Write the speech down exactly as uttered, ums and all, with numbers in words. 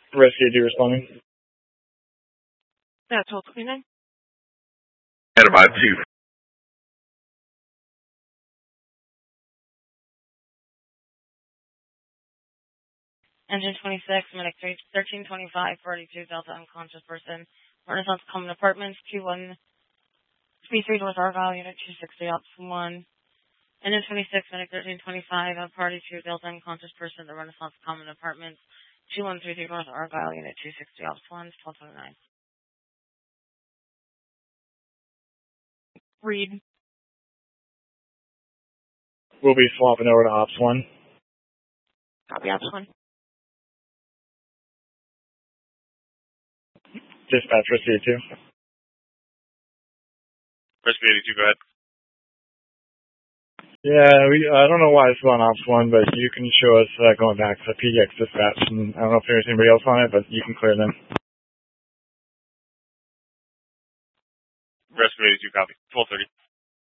Rescue two responding. Yeah, twelve twenty-nine. At about two. Engine twenty-six, medic thirteen twenty-five, forty-two, Delta unconscious person. Renaissance Common Apartments, two one three three North Argyle, Unit two sixty, Ops one. Engine twenty-six, medic thirteen twenty-five, uh, party two, Delta unconscious person, the Renaissance Common Apartments, two one three three North Argyle, Unit two sixty, Ops one, twelve twenty-nine. Read. We'll be swapping over to Ops one. Copy, Ops one. Dispatch, Rescue two. Rescue eighty-two, go ahead. Yeah, we, I don't know why it's on Ops one, but you can show us uh, going back to P D X dispatch, and I don't know if there's anybody else on it, but you can clear them. Rescue eighty-two, copy. twelve thirty.